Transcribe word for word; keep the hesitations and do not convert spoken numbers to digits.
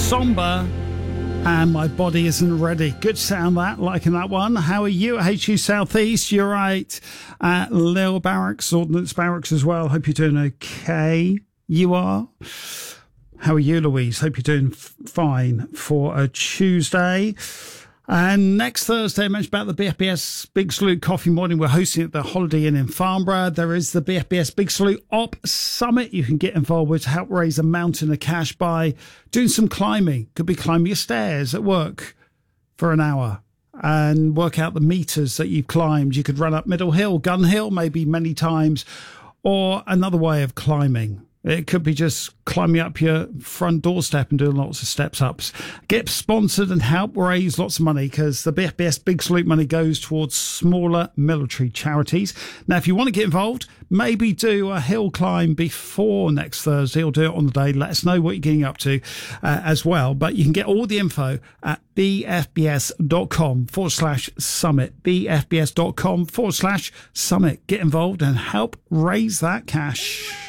Somber and My Body Isn't Ready. Good sound, that, liking that one. How are you at H U Southeast? You're right at Lil Barracks, Ordnance Barracks as well. Hope you're doing okay. You are? How are you, Louise? Hope you're doing f- fine for a Tuesday. And next Thursday, I mentioned about the B F B S Big Salute Coffee Morning. We're hosting at the Holiday Inn in Farnborough. There is the B F B S Big Salute Op Summit you can get involved with to help raise a mountain of cash by doing some climbing. Could be climbing your stairs at work for an hour and work out the meters that you've climbed. You could run up Middle Hill, Gun Hill, maybe many times, or another way of climbing. It could be just climbing up your front doorstep and doing lots of steps ups. Get sponsored and help raise lots of money because the B F B S Big Salute money goes towards smaller military charities. Now, if you want to get involved, maybe do a hill climb before next Thursday or do it on the day. Let us know what you're getting up to uh, as well. But you can get all the info at bfbs.com forward slash summit. bfbs.com forward slash summit. Get involved and help raise that cash.